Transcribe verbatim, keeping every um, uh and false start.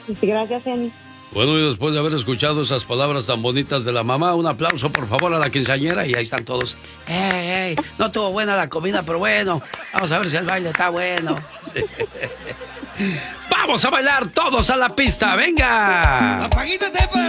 Gracias, Jenny. Bueno, y después de haber escuchado esas palabras tan bonitas de la mamá, un aplauso por favor a la quinceañera y ahí están todos. ¡Ey, ey! No estuvo buena la comida, pero bueno, vamos a ver si el baile está bueno. ¡Vamos a bailar todos a la pista! ¡Venga! La Paquita está para